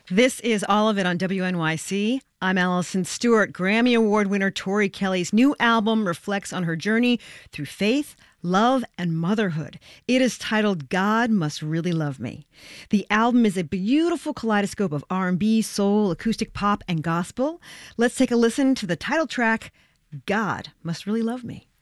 This is All of It on WNYC. I'm Allison Stewart. Grammy Award winner Tori Kelly's new album reflects on her journey through faith, love, and motherhood. It is titled God Must Really Love Me. The album is a beautiful kaleidoscope of R&B, soul, acoustic pop, and gospel. Let's take a listen to the title track, God Must Really Love Me.